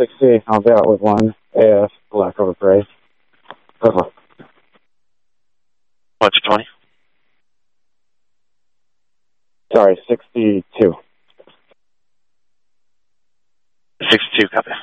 60. I'll be out with one. AF, Black over Gray. Purple. What's 20? Sorry, 62. 62, copy.